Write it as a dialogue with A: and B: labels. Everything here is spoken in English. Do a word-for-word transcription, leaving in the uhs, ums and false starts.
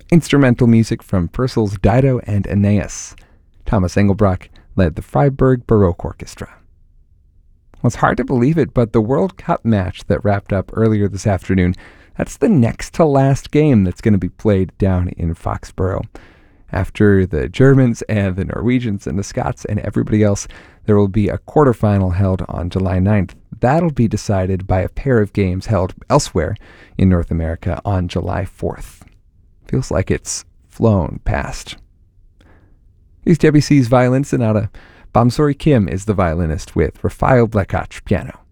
A: Instrumental music from Purcell's Dido and Aeneas. Thomas Engelbrock led the Freiburg Baroque Orchestra. Well, it's hard to believe it, but the World Cup match that wrapped up earlier this afternoon, that's the next to last game that's going to be played down in Foxborough. After the Germans and the Norwegians and the Scots and everybody else, there will be a quarterfinal held on July ninth. That'll be decided by a pair of games held elsewhere in North America on July fourth. Feels like it's flown past. Here's Debussy's Violin Sonata. Bamsori Kim is the violinist with Rafael Blekach piano.